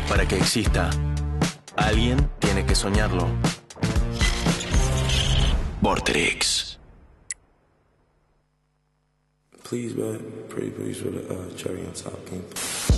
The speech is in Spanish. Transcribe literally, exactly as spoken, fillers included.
Para que exista, alguien tiene que soñarlo. Vorterix. Please, man. Pretty please with a uh, cherry on top. Can you...